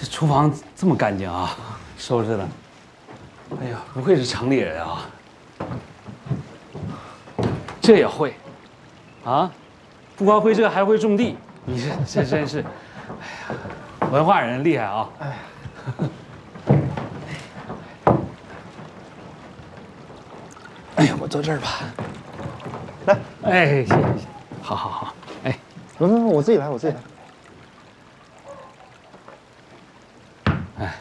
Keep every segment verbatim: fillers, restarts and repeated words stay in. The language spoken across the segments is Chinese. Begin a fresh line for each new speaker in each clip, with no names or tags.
这厨房这么干净啊，收拾的。哎呀，不愧是城里人啊，这也会，啊，不光会这，还会种地。你这这真是，哎呀，文化人厉害啊！哎呀。哎呀，我坐这儿吧。
来，
哎，谢谢谢谢，好好好，哎，
不不不，我自己来，我自己来。
哎，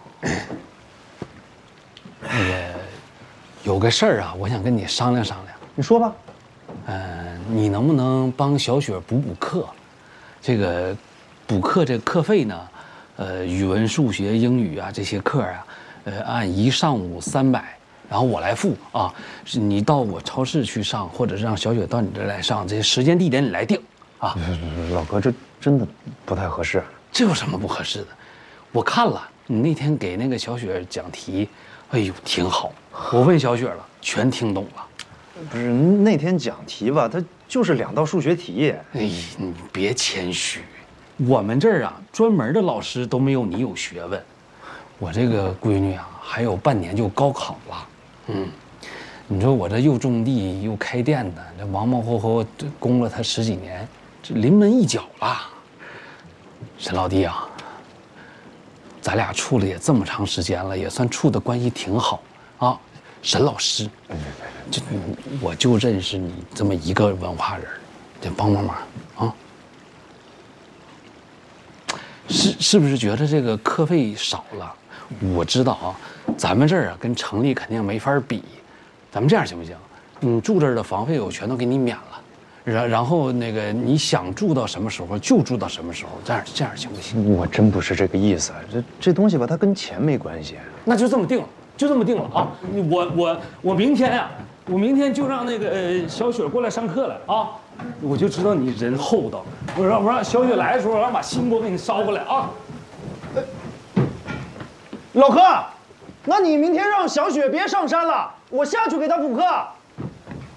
那个有个事儿啊，我想跟你商量商量。
你说吧。
嗯，你能不能帮小雪补补课？这个补课这个课费呢，呃，语文、数学、英语啊这些课啊，呃，按一上午三百。然后我来付啊，是你到我超市去上，或者是让小雪到你这儿来上，这些时间地点你来定啊。
老哥，这真的不太合适。
这有什么不合适的？我看了你那天给那个小雪讲题，哎呦，挺好。我问小雪了，全听懂了。
不是那天讲题吧，它就是两道数学题。
哎，你别谦虚，我们这儿啊，专门的老师都没有你有学问。我这个闺女啊，还有半年就高考了。嗯，你说我这又种地又开店的，这忙忙活活供了他十几年，这临门一脚了。沈老弟啊，咱俩处了也这么长时间了，也算处的关系挺好啊。沈老师，就我就认识你这么一个文化人，得帮帮忙啊。是是不是觉得这个课费少了？我知道啊，咱们这儿啊跟城里肯定没法比，咱们这样行不行？你住这儿的房费我全都给你免了，然然后那个你想住到什么时候就住到什么时候，这样这样行不行？
我真不是这个意思，这这东西吧，它跟钱没关系。
那就这么定了，就这么定了啊！我我我明天呀、啊，我明天就让那个呃小雪过来上课了啊，我就知道你人厚道，我让我让小雪来的时候，我让把新锅给你烧过来啊。
老柯，那你明天让小雪别上山了，我下去给她补课。